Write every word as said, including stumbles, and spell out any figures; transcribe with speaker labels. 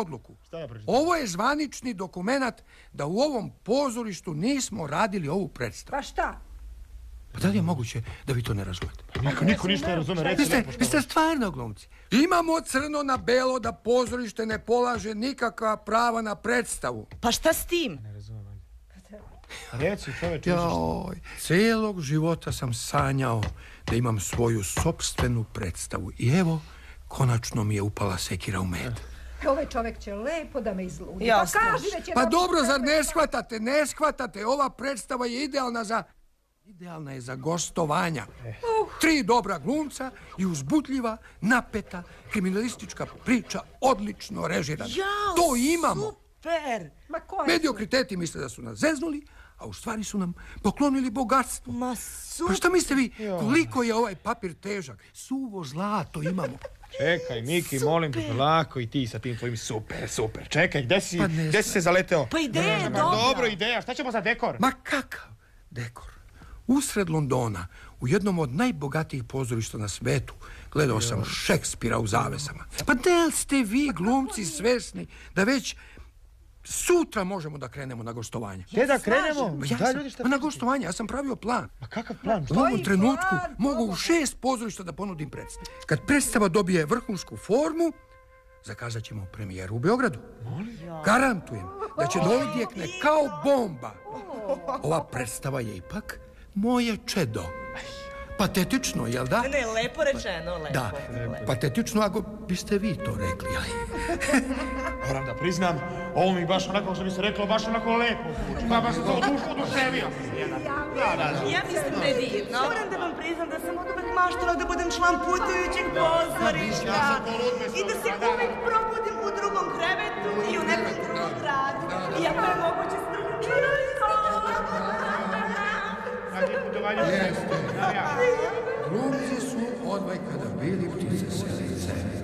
Speaker 1: odluku. Ovo je zvanični dokumenat da u ovom pozorištu nismo radili ovu predstavu.
Speaker 2: Pa šta?
Speaker 1: Pa da li je moguće da vi to ne razumete?
Speaker 3: Pa niko, niko ništa ne razume, reci lepo što.
Speaker 1: Vi ste stvarno glumci. Imamo crno na belo da pozorište ne polaže nikakva prava na predstavu.
Speaker 4: Pa šta s tim?
Speaker 3: Ne razumem. Reci, čoveče.
Speaker 1: Joj, cijelog života sam sanjao da imam svoju sopstvenu predstavu. I evo, konačno mi je upala sekira u med.
Speaker 2: Ovaj čovek će lepo da me izludi.
Speaker 4: Ja,
Speaker 2: pa kaži da će...
Speaker 1: Pa dobro, zar ne shvatate, ne shvatate? Ova predstava je idealna za... Idealna je za gostovanja. Tri dobra glumca i uzbudljiva, napeta, kriminalistička priča, odlično režirana.
Speaker 4: Jao,
Speaker 1: to imamo.
Speaker 4: Super!
Speaker 2: Ma koje su?
Speaker 1: Mediokriteti misle da su nas zeznuli, a u stvari su nam poklonili bogatstvo.
Speaker 4: Ma super!
Speaker 1: Pa šta mislite vi, koliko je ovaj papir težak? Suvo zlato imamo.
Speaker 3: Čekaj, Miki, molim te, lako i ti sa tim tvojim super, super. Čekaj, gde si,
Speaker 1: Pa
Speaker 3: gde si se zaleteo?
Speaker 4: Pa ideja je
Speaker 3: Ma
Speaker 4: dobra.
Speaker 3: dobro, ideja, šta ćemo za dekor?
Speaker 1: Ma kakav dekor? Usred Londona, u jednom od najbogatijih pozorišta na svetu, gledao sam Šekspira u zavesama. Pa da li ste vi, glumci, svesni da već sutra možemo da krenemo na gostovanje?
Speaker 3: Gdje da krenemo?
Speaker 1: Pa ja
Speaker 3: Da,
Speaker 1: sam,
Speaker 3: ljudi, šta
Speaker 1: pa na
Speaker 3: pričate?
Speaker 1: gostovanje, ja sam pravio plan.
Speaker 3: Ma kakav plan?
Speaker 1: U
Speaker 3: Šta?
Speaker 1: ovom
Speaker 2: Koji
Speaker 1: trenutku
Speaker 2: plan?
Speaker 1: mogu u šest pozorišta da ponudim predstavu. Kad predstava dobije vrhunsku formu, zakazat ćemo premijeru u Beogradu. Garantujem da će da odjekne kao bomba. Ova predstava je ipak moje čedo. Patetično, jel da?
Speaker 4: Ne, lepo rečeno, lepo.
Speaker 1: Da, patetično ako biste vi to rekli.
Speaker 3: Moram da priznam, ovo mi baš onako što bi se reklo, baš onako lepo. Pa baš se to oduševio.
Speaker 4: Ja mislim da je divno. Moram da vam priznam da sam od uvek maštala da budem član putujućeg pozorišta. I da se uvek probudim u drugom krevetu i u nekom drugom gradu. Iako je moguće s drugim
Speaker 1: Jeste. Glumci su odvaj kada bili ptice selice.